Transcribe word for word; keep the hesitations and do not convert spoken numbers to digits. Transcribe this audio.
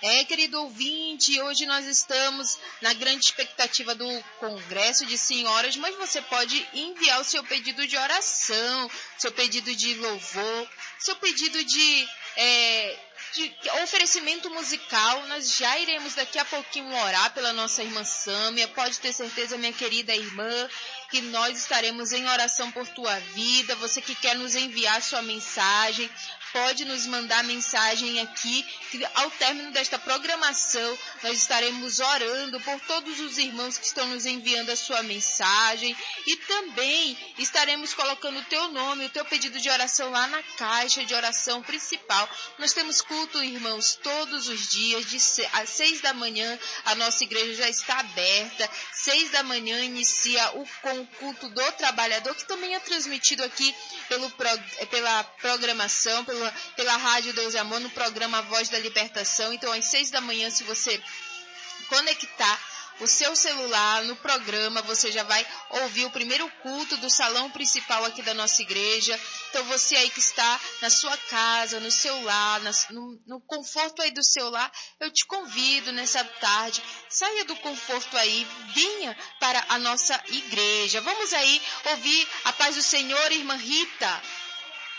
É, querido ouvinte, hoje nós estamos na grande expectativa do Congresso de Senhoras, mas você pode enviar o seu pedido de oração, seu pedido de louvor, seu pedido de, é, de oferecimento musical. Nós já iremos daqui a pouquinho orar pela nossa irmã Sâmia. Pode ter certeza, minha querida irmã, que nós estaremos em oração por tua vida. Você que quer nos enviar sua mensagem, pode nos mandar mensagem aqui, que ao término desta programação nós estaremos orando por todos os irmãos que estão nos enviando a sua mensagem, e também estaremos colocando o teu nome, o teu pedido de oração lá na caixa de oração principal. Nós temos culto, irmãos, todos os dias, de às seis da manhã, a nossa igreja já está aberta. Seis da manhã inicia o, com o culto do trabalhador, que também é transmitido aqui pelo, pela programação, pela, pela Rádio Deus e Amor, no programa Voz da Libertação. Então, às seis da manhã, se você conectar o seu celular no programa, você já vai ouvir o primeiro culto do salão principal aqui da nossa igreja. Então, você aí que está na sua casa, no seu lar, no, no conforto aí do seu lar, eu te convido nessa tarde, saia do conforto aí, venha para a nossa igreja. Vamos aí ouvir a paz do Senhor, irmã Rita.